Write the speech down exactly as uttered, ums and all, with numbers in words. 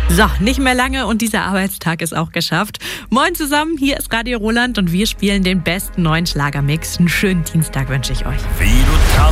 So, nicht mehr lange und dieser Arbeitstag ist auch geschafft. Moin zusammen, hier ist Radio Roland und wir spielen den besten neuen Schlagermix. Einen schönen Dienstag wünsche ich euch. Wie du tanzt.